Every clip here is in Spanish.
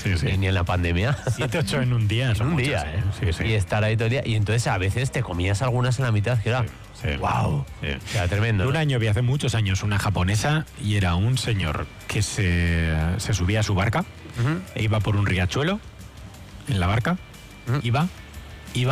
ni en la pandemia. 7, 8 en un día. En un muchas, día, Sí. Y estar ahí todo el día. Y entonces a veces te comías algunas en la mitad que era... Sí. ¡Wow! Sí. O sea, tremendo. Un año vi hace muchos años una japonesa y era un señor que se subía a su barca e iba por un riachuelo en la barca. Iba y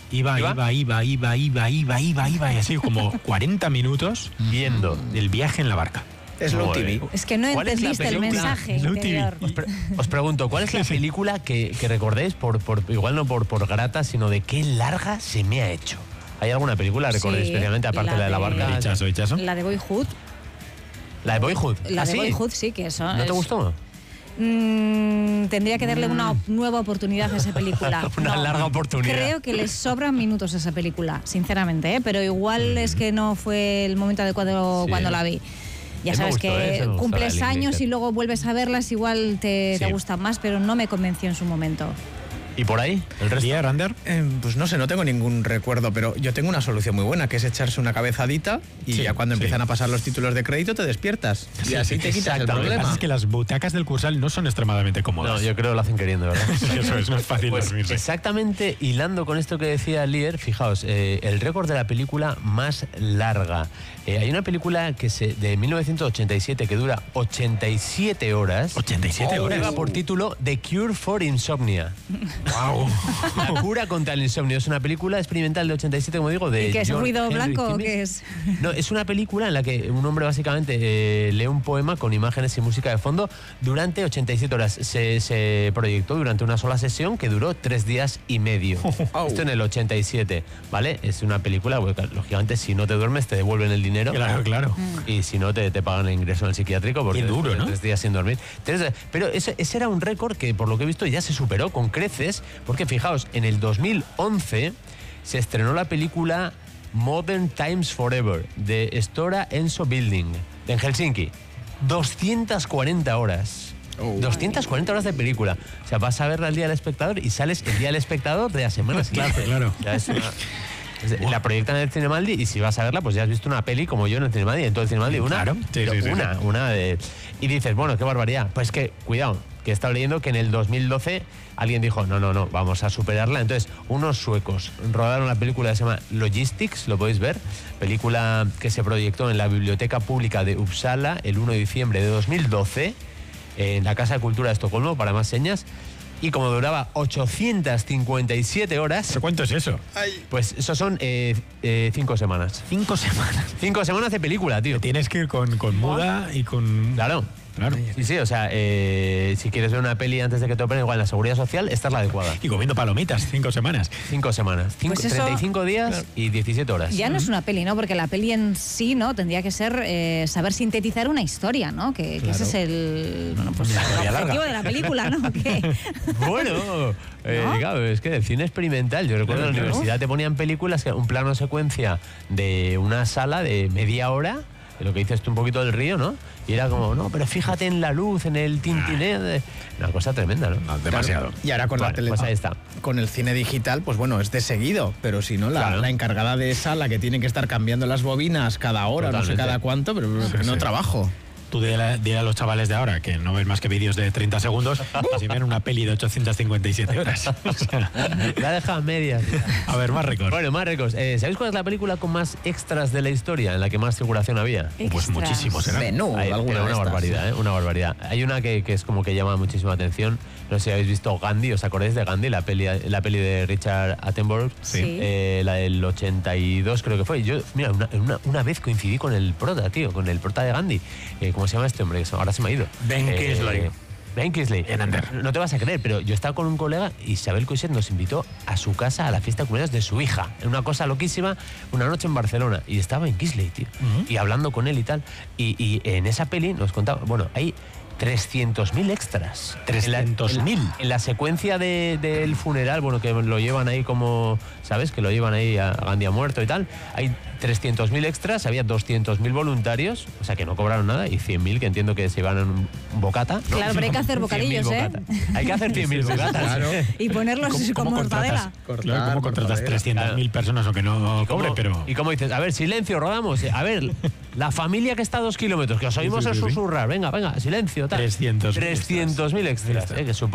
así como 40 minutos viendo el viaje en la barca. Es Slow TV. Es que no entendiste el mensaje. Os pregunto, ¿cuál es la película que recordéis, igual no por grata, sino de qué larga se me ha hecho? ¿Hay alguna película, recordéis, especialmente aparte de la de la barca? Hichazo. La de Boyhood. ¿La de Boyhood? La de Boyhood, sí, que eso. ¿No te gustó? Tendría que darle una nueva oportunidad a esa película. Una larga oportunidad. Creo que le sobran minutos a esa película, sinceramente, ¿eh? Pero igual es que no fue el momento adecuado cuando la vi. Ya sabes que cumples años y luego vuelves a verlas, igual te gustan más, pero no me convenció en su momento. ¿Y por ahí? ¿El resto? Rander? Pues no sé, no tengo ningún recuerdo, pero yo tengo una solución muy buena, que es echarse una cabezadita y ya cuando empiezan a pasar los títulos de crédito te despiertas. Y así te quitas el problema. Es que las butacas del Cursal no son extremadamente cómodas. No, yo creo que lo hacen queriendo, ¿verdad? Eso es, no es fácil dormirse. Exactamente, hilando con esto que decía Lier, fijaos, el récord de la película más larga. Hay una película de 1987 que dura 87 horas. 87 horas. Lleva por título The Cure for Insomnia. ¡Wow! La cura contra el insomnio. Es una película experimental de 87, como digo, de ¿Y qué es, George ruido Henry blanco o Timmins. qué es? No, es una película en la que un hombre básicamente lee un poema con imágenes y música de fondo durante 87 horas. Se proyectó durante una sola sesión que duró 3 días y medio. Esto en el 87, ¿vale? Es una película, porque, lógicamente, si no te duermes te devuelven el dinero. Claro. Y si no, te pagan el ingreso en el psiquiátrico porque qué duro, ¿no? 3 días sin dormir. Pero ese era un récord que, por lo que he visto, ya se superó con creces, porque fijaos, en el 2011 se estrenó la película Modern Times Forever de Stora Enso Building en Helsinki. 240 horas. 240 horas de película. O sea, vas a verla el día del espectador y sales el día del espectador de la semana siguiente. Claro. Ya es la proyectan en el Cinemaldi y si vas a verla, pues ya has visto una peli como yo en el Cinemaldi, en todo el Cinemaldi, una de... Y dices, bueno, qué barbaridad. Pues que, cuidado, que he estado leyendo que en el 2012 alguien dijo, no, vamos a superarla. Entonces, unos suecos rodaron la película que se llama Logistics, lo podéis ver, película que se proyectó en la Biblioteca Pública de Uppsala el 1 de diciembre de 2012, en la Casa de Cultura de Estocolmo, para más señas. Y como duraba 857 horas... ¿Pero cuánto es eso? Pues eso son 5 semanas. 5 semanas. 5 semanas de película, tío. Tienes que ir con muda y con... Claro. Sí, o sea, si quieres ver una peli antes de que te operen, igual en la Seguridad Social, esta es la adecuada. Y comiendo palomitas, 5 semanas. 5 semanas. Pues eso, 35 días y 17 horas. Ya no es una peli, ¿no? Porque la peli en sí, ¿no? Tendría que ser saber sintetizar una historia, ¿no? Que ese es el objetivo de la película, ¿no? Bueno, claro, es que el cine experimental, yo recuerdo en la universidad te ponían películas, un plano secuencia de una sala de media hora, de lo que dices tú un poquito del río, ¿no? Y era como, no, pero fíjate en la luz, en el tintineo. Una cosa tremenda, ¿no? Demasiado. Y ahora con la tele, pues ahí está. Con el cine digital, pues bueno, es de seguido, pero si no, la encargada de sala que tiene que estar cambiando las bobinas cada hora, no sé cada cuánto, pero no trabajo. Tú dile a los chavales de ahora que no ven más que vídeos de 30 segundos, así ven una peli de 857 horas. La deja media. A ver, más récords. Bueno, más récords. ¿Sabéis cuál es la película con más extras de la historia, en la que más figuración había? Pues muchísimos, ¿será? Una barbaridad, una barbaridad. Hay una que es como que llama muchísima atención. No sé si habéis visto Gandhi, ¿os acordáis de Gandhi? La peli de Richard Attenborough. Sí. La del 82 creo que fue. Yo, mira, una vez coincidí con el prota, tío, con el prota de Gandhi. ¿Cómo se llama este hombre? Ahora se me ha ido. Ben Kingsley. Ben Kingsley. No te vas a creer, pero yo estaba con un colega y Isabel Coixet nos invitó a su casa a la fiesta de cumpleaños de su hija. Una cosa loquísima, una noche en Barcelona. Y estaba Ben Kingsley, tío. Y hablando con él y tal. Y en esa peli nos contaba, bueno, hay 300.000 extras. 300.000. En la secuencia del funeral, bueno, que lo llevan ahí como, ¿sabes? Que lo llevan ahí a Gandhi ha muerto y tal. Hay 300.000 extras, había 200.000 voluntarios, o sea que no cobraron nada, y 100.000 que entiendo que se iban en un bocata, ¿no? Claro, pero hay que hacer bocadillos, ¿eh? Hay que hacer 100.000 bocatas. Claro. Y ponerlos como mortadela. ¿Cómo contratas 300.000 personas o que no cobre, pero...? Y como dices, a ver, silencio, rodamos. A ver, la familia que está a 2 kilómetros, que os oímos susurrar, venga, silencio, tal. 300.000 extras, que supongo